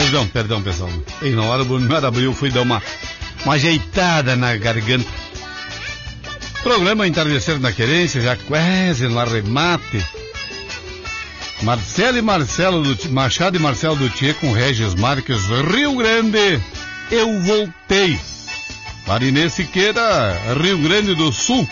Perdão, pessoal. E na hora do Bruno abriu, fui dar uma ajeitada na garganta. Programa Entardecer na Querência, já quase no arremate. Machado e Marcelo Dutier com Regis Marques, Rio Grande. Eu voltei. Marinês Siqueira, Rio Grande do Sul.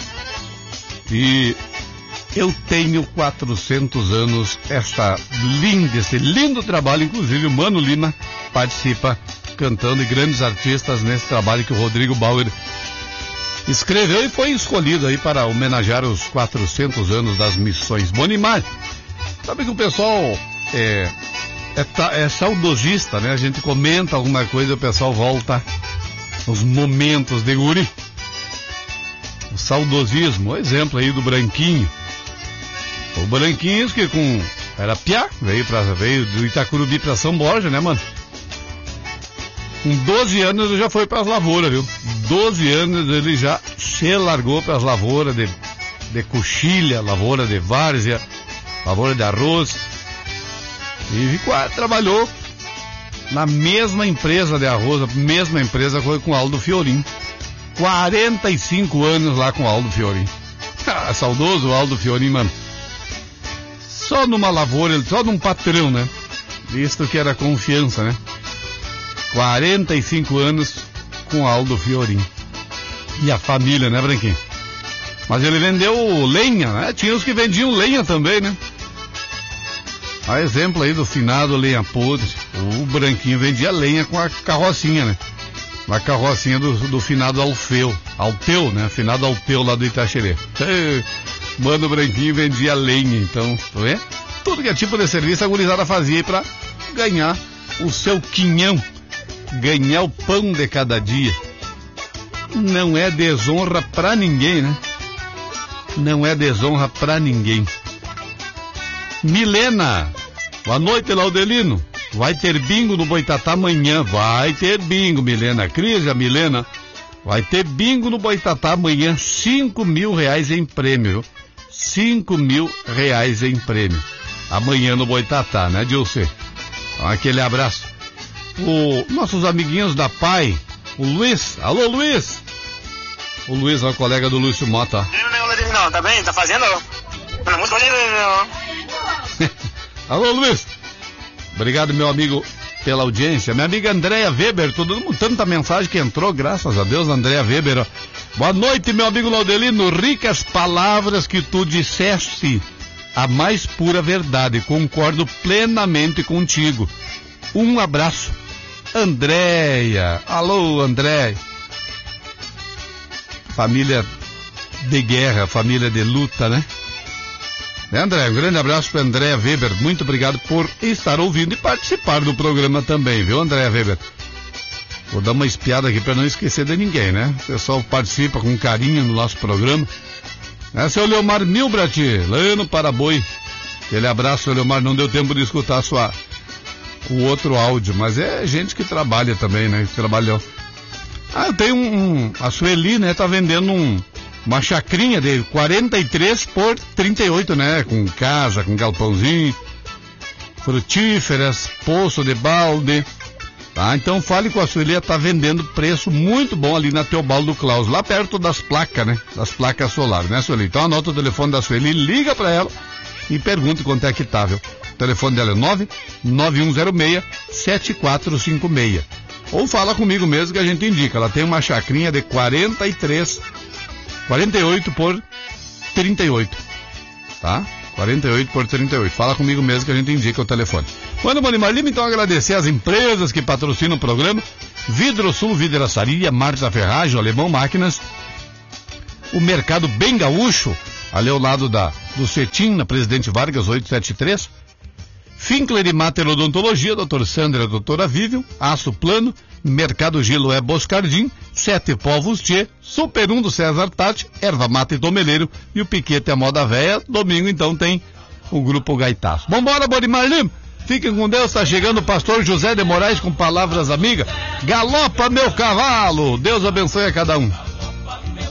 E eu tenho 400 anos. Esse lindo trabalho, inclusive o Mano Lima participa cantando, e grandes artistas nesse trabalho que o Rodrigo Bauer escreveu e foi escolhido aí para homenagear os 400 anos das missões. Bom demais. Sabe que o pessoal é saudosista, né? A gente comenta alguma coisa e o pessoal volta os momentos de guri. O saudosismo, o exemplo aí do Branquinho. O Branquinho que era piá, veio do Itacurubi pra São Borja, né, mano? Com 12 anos ele já foi pras lavouras, viu? 12 anos ele já se largou pras lavouras de coxilha, lavoura de várzea, lavoura de arroz. E trabalhou na mesma empresa de arroz, a mesma empresa foi com o Aldo Fiorin. 45 anos lá com o Aldo Fiorin. Saudoso Aldo Fiorin, mano. Só numa lavoura, só num patrão, né? Visto que era confiança, né? 45 anos com Aldo Fiorin. E a família, né, Branquinho? Mas ele vendeu lenha, né? Tinha os que vendiam lenha também, né? A exemplo aí do finado lenha podre. O Branquinho vendia lenha com a carrocinha, né? A carrocinha do finado Alpeu, né? Finado Alpeu lá do Itaxerê. Mano, o Branquinho vendia lenha, então, tá vendo? Tudo que é tipo de serviço a gurizada fazia aí pra ganhar o seu quinhão, ganhar o pão de cada dia. Não é desonra pra ninguém, né? Não é desonra pra ninguém. Milena, boa noite, Laudelino. Vai ter bingo no Boitatá amanhã. Vai ter bingo, Milena. Cris, a Milena. Vai ter bingo no Boitatá amanhã. 5 mil reais em prêmio. 5 mil reais em prêmio. Amanhã no Boitatá, né, Dilce? Então, aquele abraço. Nossos amiguinhos da PAI. O Luiz. Alô, Luiz. O Luiz é o colega do Lúcio Mota. Não, tá bem? Tá fazendo? Na música Alô, Luiz. Obrigado, meu amigo, pela audiência. Minha amiga Andréia Weber, tanta mensagem que entrou, graças a Deus, Andréia Weber. Ó. Boa noite, meu amigo Laudelino. Ricas palavras que tu disseste, a mais pura verdade. Concordo plenamente contigo. Um abraço. Andréia. Alô, Andréia. Família de guerra, família de luta, né? André, um grande abraço para Andréa Weber. Muito obrigado por estar ouvindo e participar do programa também, viu, Andréa Weber? Vou dar uma espiada aqui para não esquecer de ninguém, né? O pessoal participa com carinho no nosso programa. Esse é o Leomar Milbrat, lá no Paraboi. Aquele abraço, seu Leomar. Não deu tempo de escutar o outro áudio, mas é gente que trabalha também, né? Que trabalhou. Eu tenho a Sueli, né? Tá vendendo uma chacrinha de 43 por 38, né? Com casa, com galpãozinho, frutíferas, poço de balde. Tá? Então fale com a Sueli, tá vendendo preço muito bom ali na Teobaldo Claus, lá perto das placas, né? Das placas solares, né, Sueli? Então anota o telefone da Sueli, liga pra ela e pergunte quanto é que tá, viu? O telefone dela é 99106-7456. Ou fala comigo mesmo que a gente indica. Ela tem uma chacrinha de 48 por 38, tá? 48 por 38. Fala comigo mesmo que a gente indica o telefone. Mano, Bonimar Lima, então agradecer às empresas que patrocinam o programa. Vidro Sul, Vidraçaria, Marta Ferragem, Alemão Máquinas. O Mercado Bem Gaúcho, ali ao lado do Cetim, na Presidente Vargas, 873. Finkler e Mater Odontologia, Dr. Sandra, Doutora Vívio, Aço Plano, Mercado Giloé Boscardim, Sete Povos Tchê, Super 1 do César Tati, Erva Mata e Tomeleiro e o Piquete a Moda Véia. Domingo, então, tem o Grupo Gaitaço. Vambora, Bonimar Lima! Fiquem com Deus, tá chegando o pastor José de Moraes com palavras amigas. Galopa, meu cavalo! Deus abençoe a cada um.